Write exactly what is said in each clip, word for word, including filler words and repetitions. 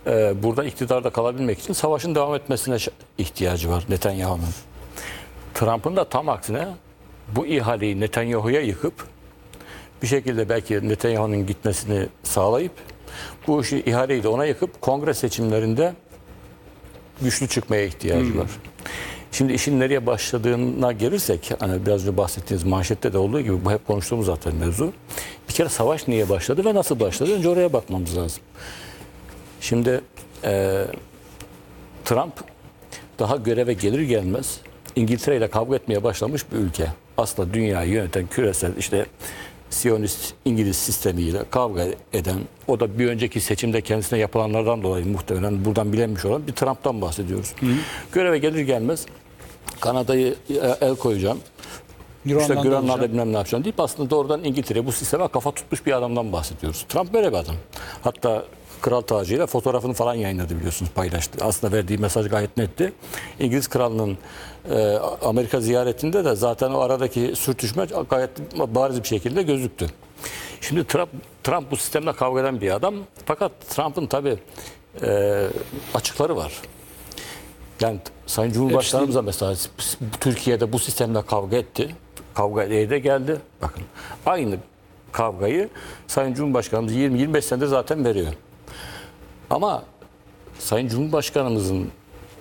e, burada iktidarda kalabilmek için savaşın devam etmesine ihtiyacı var Netanyahu'nun. Trump'ın da tam aksine bu ihaleyi Netanyahu'ya yıkıp bir şekilde belki Netanyahu'nun gitmesini sağlayıp bu işi, ihaleyi de ona yıkıp kongre seçimlerinde güçlü çıkmaya ihtiyacı hmm. var. Şimdi işin nereye başladığına gelirsek, hani biraz önce bahsettiğiniz manşette de olduğu gibi bu hep konuştuğumuz zaten mevzu. Bir kere savaş niye başladı ve nasıl başladı? Önce oraya bakmamız lazım. Şimdi e, Trump daha göreve gelir gelmez İngiltere ile kavga etmeye başlamış bir ülke. Aslında dünyayı yöneten küresel işte Siyonist İngiliz sistemiyle kavga eden, o da bir önceki seçimde kendisine yapılanlardan dolayı muhtemelen buradan bilinmiş olan bir Trump'tan bahsediyoruz. Hı hı. Göreve gelir gelmez Kanada'yı el koyacağım, İşte Grönland'da bilmem ne yapacağım deyip aslında doğrudan İngiltere bu sisteme kafa tutmuş bir adamdan bahsediyoruz. Trump böyle bir adam. Hatta kral tacıyla fotoğrafını falan yayınladı, biliyorsunuz, paylaştı. Aslında verdiği mesaj gayet netti. İngiliz kralının e, Amerika ziyaretinde de zaten o aradaki sürtüşme gayet bariz bir şekilde gözüktü. Şimdi Trump, Trump bu sistemle kavga eden bir adam. Fakat Trump'ın tabii e, açıkları var. Yani Sayın Cumhurbaşkanımız da mesela Türkiye'de bu sistemle kavga etti. Kavga ede geldi. Bakın aynı kavgayı Sayın Cumhurbaşkanımız yirmi yirmi beş senedir zaten veriyor. Ama Sayın Cumhurbaşkanımızın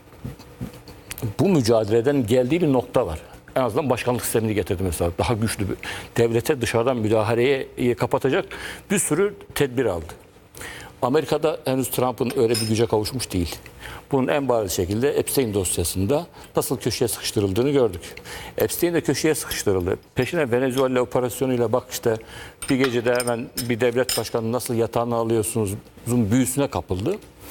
bu mücadeleden geldiği bir nokta var. En azından başkanlık sistemini getirdi mesela. Daha güçlü bir devlete dışarıdan müdahaleye kapatacak bir sürü tedbir aldı. Amerika'da henüz Trump'ın öyle bir güce kavuşmuş değil. Bunun en bariz şekilde Epstein dosyasında nasıl köşeye sıkıştırıldığını gördük. Epstein de köşeye sıkıştırıldı. Peşine Venezuela operasyonuyla bak işte bir gecede hemen bir devlet başkanı nasıl yatağına alıyorsunuz büyüsüne kapıldı.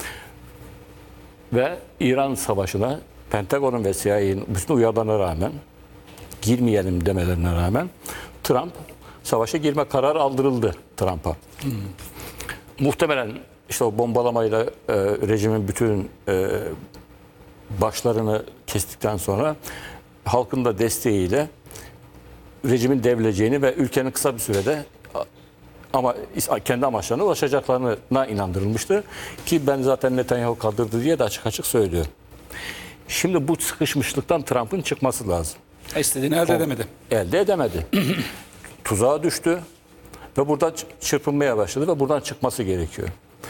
Ve İran Savaşı'na Pentagon'un ve C I A'nin bütün uyarılarına rağmen, girmeyelim demelerine rağmen Trump savaşa girme kararı aldırıldı Trump'a. Hmm. Muhtemelen işte o bombalamayla e, rejimin bütün e, başlarını kestikten sonra halkın da desteğiyle rejimin devrileceğini ve ülkenin kısa bir sürede ama kendi amaçlarına ulaşacaklarına inandırılmıştı. Ki ben zaten Netanyahu kaldırdı diye de açık açık söylüyor. Şimdi bu sıkışmışlıktan Trump'ın çıkması lazım. İstediğini elde edemedi. Elde edemedi. Tuzağa düştü ve burada çırpınmaya başladı ve buradan çıkması gerekiyor.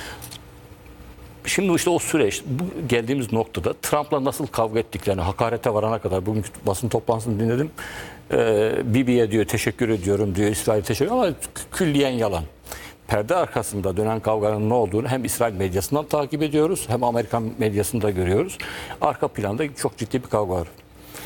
Şimdi işte o süreç, bu geldiğimiz noktada Trump'la nasıl kavga ettiklerini, hakarete varana kadar bugünkü basın toplantısını dinledim. Ee, Bibi'ye diyor teşekkür ediyorum diyor, İsrail teşekkür, ama külliyen yalan. Perde arkasında dönen kavganın ne olduğunu hem İsrail medyasından takip ediyoruz hem Amerikan medyasında görüyoruz. Arka planda çok ciddi bir kavga var.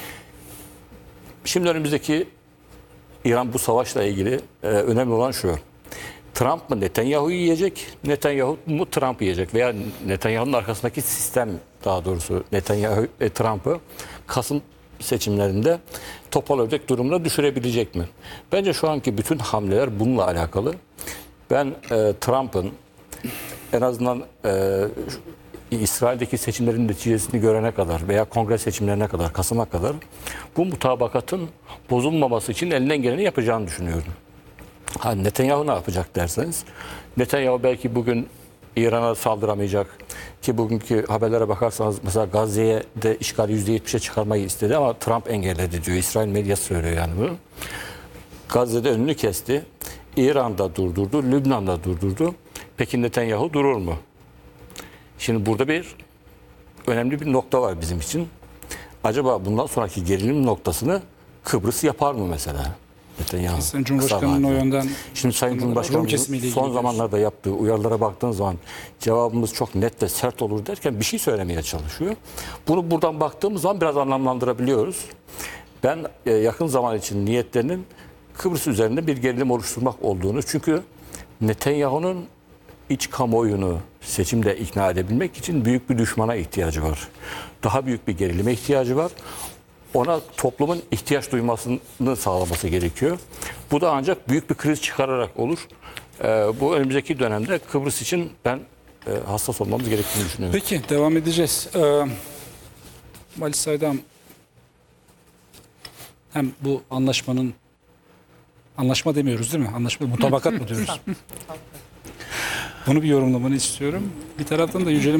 Şimdi önümüzdeki İran bu savaşla ilgili e, önemli olan şu. Trump mı Netanyahu'yu yiyecek, Netanyahu mu Trump'ı yiyecek veya Netanyahu'nun arkasındaki sistem, daha doğrusu Netanyahu e, Trump'ı Kasım seçimlerinde topal ördek durumuna düşürebilecek mi? Bence şu anki bütün hamleler bununla alakalı. Ben e, Trump'ın en azından e, İsrail'deki seçimlerin neticesini görene kadar veya kongre seçimlerine kadar, Kasım'a kadar bu mutabakatın bozulmaması için elinden geleni yapacağını düşünüyorum. Ha, Netanyahu ne yapacak derseniz, Netanyahu belki bugün İran'a saldıramayacak ki bugünkü haberlere bakarsanız mesela Gazze'ye de işgal yüzde yetmişe çıkarmayı istedi ama Trump engelledi diyor. İsrail medyası söylüyor yani bunu. Gazze'de önünü kesti. İran'da durdurdu, Lübnan'da durdurdu. Peki Netanyahu durur mu? Şimdi burada bir önemli bir nokta var bizim için. Acaba bundan sonraki gerilim noktasını Kıbrıs yapar mı mesela? Netanyahu. Sayın Cumhurbaşkanı'nın o yönden... Şimdi Sayın Cumhurbaşkanı'nın son zamanlarda yaptığı uyarılara baktığınız zaman cevabımız çok net ve sert olur derken bir şey söylemeye çalışıyor. Bunu buradan baktığımız zaman biraz anlamlandırabiliyoruz. Ben e, yakın zaman için niyetlerinin Kıbrıs üzerinde bir gerilim oluşturmak olduğunu, çünkü Netanyahu'nun iç kamuoyunu seçimde ikna edebilmek için büyük bir düşmana ihtiyacı var. Daha büyük bir gerilime ihtiyacı var. Ona toplumun ihtiyaç duymasını sağlaması gerekiyor. Bu da ancak büyük bir kriz çıkararak olur. Ee, bu önümüzdeki dönemde Kıbrıs için ben e, hassas olmamız gerektiğini düşünüyorum. Peki, devam edeceğiz. Ee, Vali Saydam, hem bu anlaşmanın, anlaşma demiyoruz değil mi? Anlaşma, mutabakat mı diyoruz? Bunu bir yorumlamanı istiyorum. Bir taraftan da Yücel'in